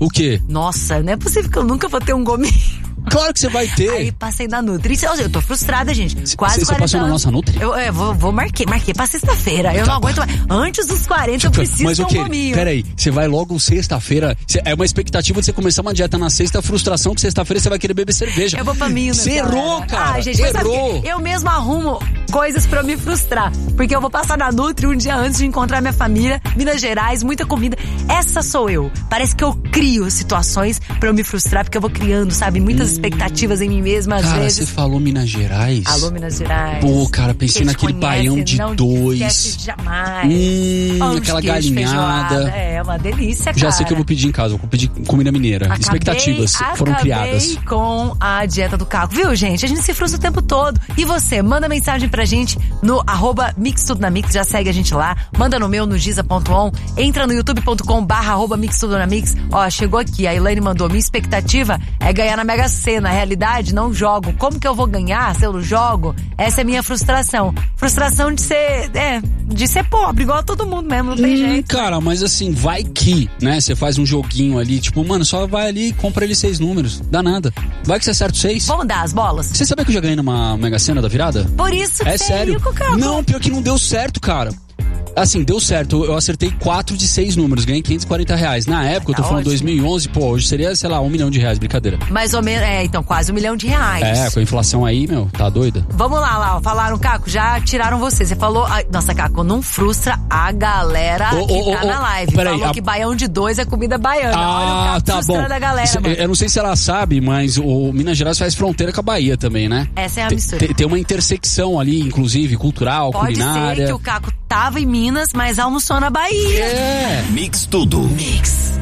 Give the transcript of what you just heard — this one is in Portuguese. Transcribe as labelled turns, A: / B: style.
A: O quê?
B: Nossa, não é possível que eu nunca vou ter um gominho.
A: Claro que você vai ter.
B: Aí passei na Nutri. Eu tô frustrada, gente. Quase
A: Você passou na nossa Nutri?
B: Eu marquei pra sexta-feira. Eu não aguento mais. Antes dos 40 eu preciso
A: mas
B: ter um gominho.
A: Peraí, você vai logo sexta-feira. É uma expectativa de você começar uma dieta na sexta, a frustração que sexta-feira você vai querer beber cerveja.
B: Eu vou pra Minas.
A: Você errou, cara.
B: Gente,
A: você errou.
B: Eu mesmo arrumo coisas pra me frustrar. Porque eu vou passar na Nutri um dia antes de encontrar minha família. Minas Gerais, muita comida. Essa sou eu. Parece que eu crio situações pra eu me frustrar, porque eu vou criando, sabe, muitas expectativas em mim mesma, às vezes.
A: Cara, você falou Minas Gerais?
B: Alô, Minas Gerais.
A: Pô, cara, pensei naquele baião de dois.
B: Não esquece jamais.
A: Aquela galinhada.
B: É uma delícia, cara.
A: Já sei que eu vou pedir em casa, eu vou pedir comida mineira. Expectativas foram criadas.
B: Acabei com a dieta do Caco, viu, gente? A gente se frustra o tempo todo. E você, manda mensagem pra gente no @mixtudonamix, já segue a gente lá. Manda no meu, no giza.on. Entra no youtube.com/mixtudonamix. Ó, chegou aqui, a Elaine mandou, minha expectativa é ganhar na Mega Sena. Na realidade, não jogo. Como que eu vou ganhar se eu não jogo? Essa é minha frustração. Frustração de ser pobre, igual a todo mundo mesmo, não tem jeito.
A: Cara, mas assim, vai que, né? Você faz um joguinho ali, tipo, mano, só vai ali e compra ele 6 números. Dá nada. Vai que você acerta 6.
B: Vamos dar as bolas?
A: Você sabia que eu já ganhei numa Mega Sena da virada?
B: Por isso que
A: é sério.
B: rico, cara.
A: Não, pior que não deu certo, cara. Assim, deu certo. Eu acertei 4 de 6 números, ganhei R$540. Na época, eu tô falando 2011, pô, hoje seria, sei lá, R$1 milhão, brincadeira.
B: Mais ou menos, então, quase R$1 milhão.
A: Com a inflação aí, meu, tá doida?
B: Vamos lá, falaram, Caco, já tiraram você. Você falou, nossa, Caco, não frustra a galera que tá na live. Falou que baião de 2 é comida baiana. Olha o Caco
A: tá
B: frustrando
A: bom.
B: A galera, mano.
A: Eu não sei se ela sabe, mas o Minas Gerais faz fronteira com a Bahia também, né?
B: Essa é a mistura.
A: Tem uma intersecção ali, inclusive, cultural, culinária.
B: Pode ser que o Caco tava em Minas, mas almoçou na Bahia.
A: É.
C: Mix tudo.
B: Mix.